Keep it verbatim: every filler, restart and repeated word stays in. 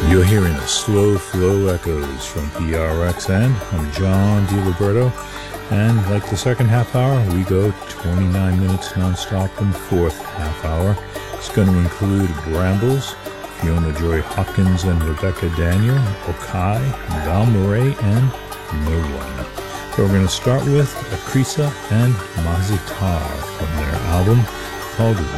You're hearing the Slow Flow Echoes from P R X N. I'm John DiLiberto, and like the second half hour, we go twenty-nine minutes nonstop from the fourth half hour. It's going to include Brambles, Fiona Joy Hopkins and Rebecca Daniel, Okai, Val Murray, and No One. So we're going to start with Akrisa and Mazitar from their album called